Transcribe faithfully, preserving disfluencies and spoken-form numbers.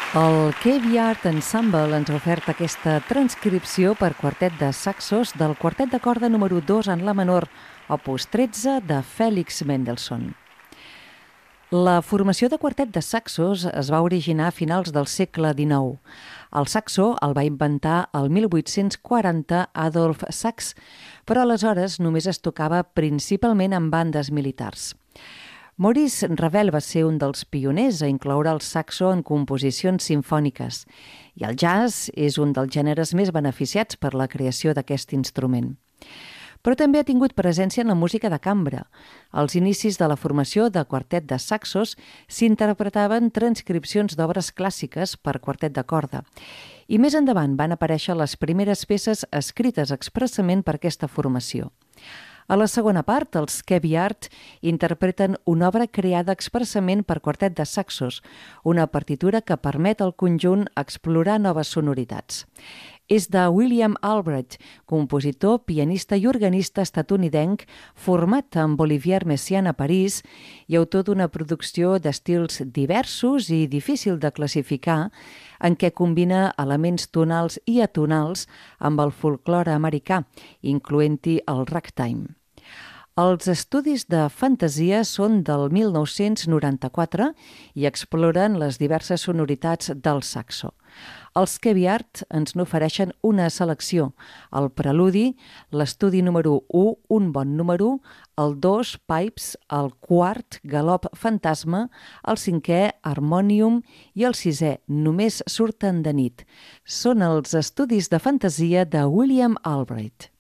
El Caveat Ensemble ens ha ofert aquesta transcripció per quartet de saxos del quartet de corda número dos en la menor, opus tretze de Félix Mendelssohn. La formació de quartet de saxos es va originar a finals del segle dinou. El saxo el va inventar el mil vuit-cents quaranta Adolf Sax, però aleshores només es tocava principalment en bandes militars. Maurice Ravel va ser un dels pioners a incloure el saxo en composicions simfòniques i el jazz és un dels gèneres més beneficiats per la creació d'aquest instrument. Però també ha tingut presència en la música de cambra. Als inicis de la formació de quartet de saxos s'interpretaven transcripcions d'obres clàssiques per quartet de corda i més endavant van aparèixer les primeres peces escrites expressament per aquesta formació. A la segona part, els Caveat interpreten una obra creada expressament per quartet de saxos, una partitura que permet al conjunt explorar noves sonoritats. És de William Albright, compositor, pianista i organista estatunidenc format amb Olivier Messiaen a París i autor d'una producció d'estils diversos i difícil de classificar, en què combina elements tonals i atonals amb el folklore americà, incloent-hi el ragtime. Els estudis de fantasia són del mil nou-cents noranta-quatre i exploren les diverses sonoritats del saxo. Els Caveat ens n'ofereixen una selecció: el preludi, l'estudi número u, un bon número, el dos, Pipes, el quart, Galop fantasma, el cinquè, Harmonium i el sisè, Només surten de nit. Són els estudis de fantasia de William Albright.